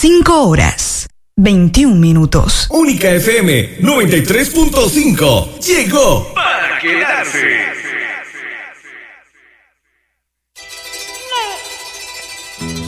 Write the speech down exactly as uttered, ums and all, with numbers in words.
cinco horas, veintiún minutos. Única F M noventa y tres punto cinco. Llegó para quedarse.